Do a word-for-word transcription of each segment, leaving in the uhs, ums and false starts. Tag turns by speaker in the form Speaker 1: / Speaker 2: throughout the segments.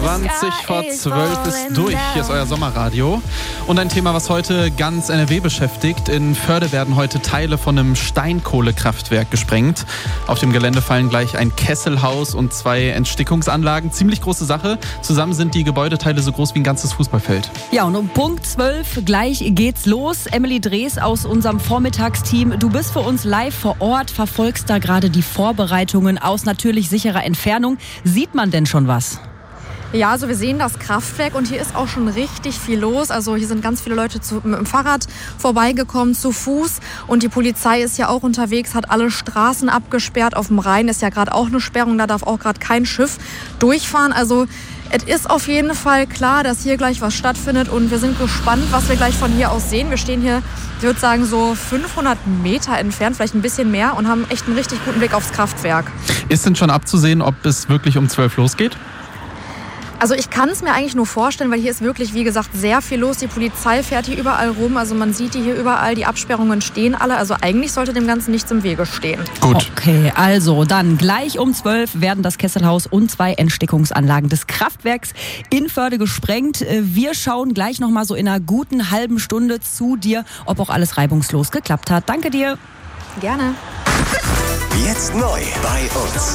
Speaker 1: zwanzig vor zwölf ist durch. Hier ist euer Sommerradio. Und ein Thema, was heute ganz N R W beschäftigt. In Förde werden heute Teile von einem Steinkohlekraftwerk gesprengt. Auf dem Gelände fallen gleich ein Kesselhaus und zwei Entstickungsanlagen. Ziemlich große Sache. Zusammen sind die Gebäudeteile so groß wie ein ganzes Fußballfeld.
Speaker 2: Ja, und um Punkt zwölf gleich geht's los. Emily Drees aus unserem Vormittagsteam. Du bist für uns live vor Ort, verfolgst da gerade die Vorbereitungen aus natürlich sicherer Entfernung. Sieht man denn schon was?
Speaker 3: Ja, also wir sehen das Kraftwerk und hier ist auch schon richtig viel los. Also hier sind ganz viele Leute zu, mit dem Fahrrad vorbeigekommen, zu Fuß. Und die Polizei ist ja auch unterwegs, hat alle Straßen abgesperrt. Auf dem Rhein ist ja gerade auch eine Sperrung, da darf auch gerade kein Schiff durchfahren. Also es ist auf jeden Fall klar, dass hier gleich was stattfindet. Und wir sind gespannt, was wir gleich von hier aus sehen. Wir stehen hier, ich würde sagen, so fünfhundert Meter entfernt, vielleicht ein bisschen mehr, und haben echt einen richtig guten Blick aufs Kraftwerk.
Speaker 1: Ist denn schon abzusehen, ob es wirklich um zwölf losgeht?
Speaker 3: Also ich kann es mir eigentlich nur vorstellen, weil hier ist wirklich, wie gesagt, sehr viel los. Die Polizei fährt hier überall rum, also man sieht die hier überall, die Absperrungen stehen alle. Also eigentlich sollte dem Ganzen nichts im Wege stehen.
Speaker 2: Gut. Okay, also dann gleich um zwölf werden das Kesselhaus und zwei Entstickungsanlagen des Kraftwerks in Förde gesprengt. Wir schauen gleich noch mal so in einer guten halben Stunde zu dir, ob auch alles reibungslos geklappt hat. Danke dir.
Speaker 3: Gerne.
Speaker 4: Jetzt neu bei uns.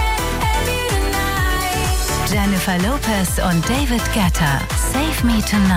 Speaker 5: Jennifer Lopez und David Guetta. Save Me Tonight.